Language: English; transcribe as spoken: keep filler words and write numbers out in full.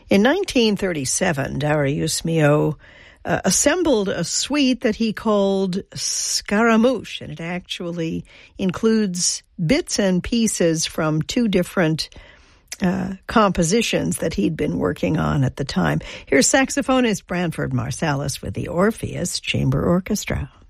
In nineteen thirty-seven, Darius Milhaud uh, assembled a suite that he called Scaramouche, and it actually includes bits and pieces from two different uh, compositions that he'd been working on at the time. Here's saxophonist Branford Marsalis with the Orpheus Chamber Orchestra.